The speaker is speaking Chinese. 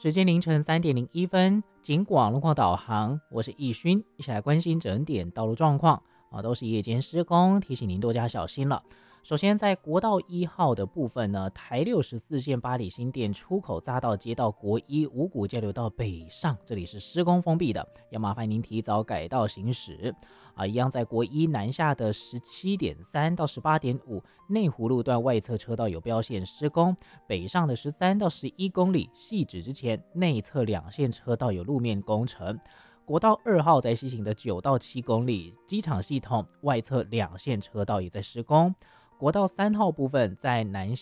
时间凌晨3:01，警广路况导航，我是易勋，一起来关心整点道路状况都是夜间施工，提醒您多加小心了。首先，在国道1号的部分呢，台64线八里新店出口匝道接到国一五股交流道北上，这里是施工封闭的，要麻烦您提早改道行驶一样在国一南下的17.3到18.5内湖路段外侧车道有标线施工，北上的13到11公里细指之前内侧两线车道有路面工程。国道2号在西行的9到7公里机场系统外侧两线车道也在施工。国道3号部分在南